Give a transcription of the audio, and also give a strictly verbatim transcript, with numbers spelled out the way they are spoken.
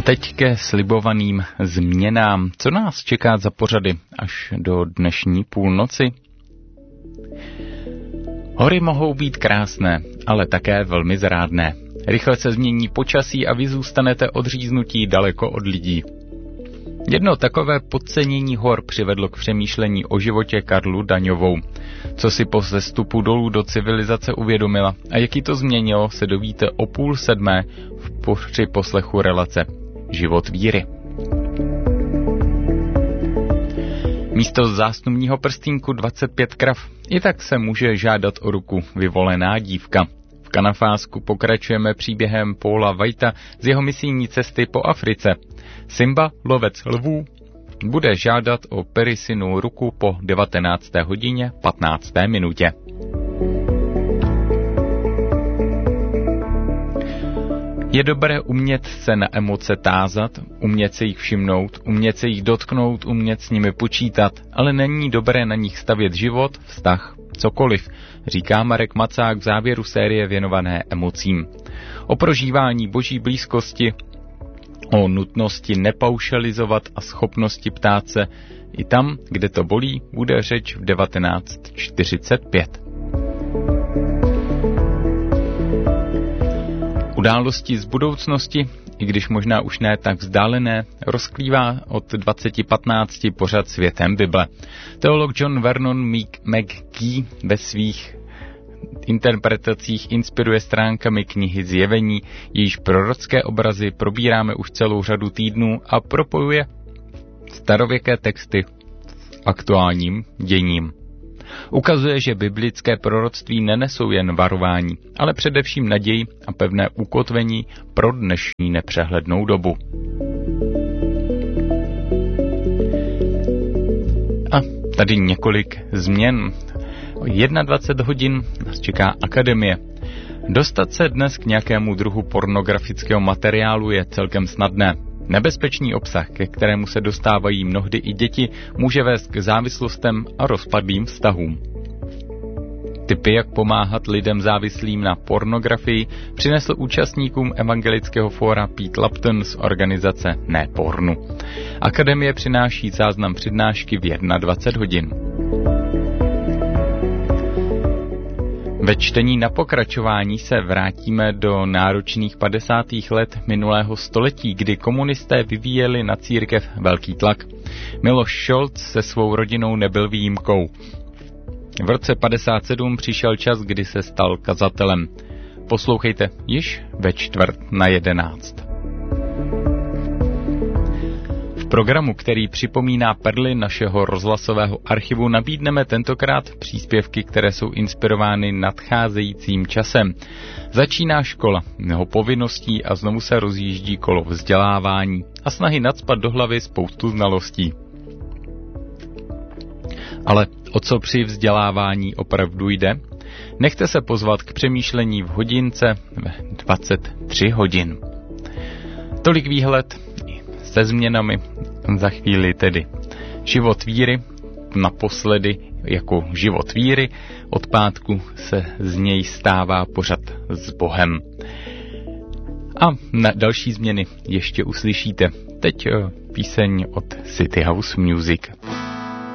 A teď ke slibovaným změnám. Co nás čeká za pořady až do dnešní půlnoci? Hory mohou být krásné, ale také velmi zrádné. Rychle se změní počasí a vy zůstanete odříznutí daleko od lidí. Jedno takové podcenění hor přivedlo k přemýšlení o životě Karlu Daňovou. Co si po zestupu dolů do civilizace uvědomila a jaký to změnilo, se dovíte o půl sedmé v při poslechu relace Život víry. Místo zástupního prstínku dvacet pět krav. I tak se může žádat o ruku vyvolená dívka. V Kanafásku pokračujeme příběhem Paula Whitea z jeho misijní cesty po Africe. Simba, lovec lvů, bude žádat o Perisinu ruku po devatenácté hodině patnácté minutě. Je dobré umět se na emoce tázat, umět se jich všimnout, umět se jich dotknout, umět s nimi počítat, ale není dobré na nich stavět život, vztah, cokoliv, říká Marek Macák v závěru série věnované emocím. O prožívání boží blízkosti, o nutnosti nepaušalizovat a schopnosti ptát se, i tam, kde to bolí, bude řeč v devatenáct čtyřicet pět. Události z budoucnosti, i když možná už ne tak vzdálené, rozklívá od dvacet patnáct pořad Světem Bible. Teolog John Vernon McGee ve svých interpretacích inspiruje stránkami knihy Zjevení, jejíž prorocké obrazy probíráme už celou řadu týdnů a propojuje starověké texty s aktuálním děním. Ukazuje, že biblické proroctví nenesou jen varování, ale především naději a pevné ukotvení pro dnešní nepřehlednou dobu. A tady několik změn. dvacet jedna hodin nás čeká akademie. Dostat se dnes k nějakému druhu pornografického materiálu je celkem snadné. Nebezpečný obsah, ke kterému se dostávají mnohdy i děti, může vést k závislostem a rozpadlým vztahům. Tipy, jak pomáhat lidem závislým na pornografii, přinesl účastníkům evangelického fóra Pete Lupton z organizace Ne pornu. Akademie přináší záznam přednášky v dvacet jedna hodin. Ve čtení na pokračování se vrátíme do náročných padesátých let minulého století, kdy komunisté vyvíjeli na církev velký tlak. Miloš Šolc se svou rodinou nebyl výjimkou. V roce padesát sedm přišel čas, kdy se stal kazatelem. Poslouchejte již ve čtvrt na jedenáct. V programu, který připomíná perly našeho rozhlasového archivu, nabídneme tentokrát příspěvky, které jsou inspirovány nadcházejícím časem. Začíná škola, jeho povinností a znovu se rozjíždí kolo vzdělávání a snahy nacpat do hlavy spoustu znalostí. Ale o co při vzdělávání opravdu jde? Nechte se pozvat k přemýšlení v hodince ve dvacet tři hodin. Tolik výhled se změnami, za chvíli tedy Život víry, naposledy jako Život víry, od pátku se z něj stává pořad s Bohem. A na další změny ještě uslyšíte. Teď píseň od City House Music.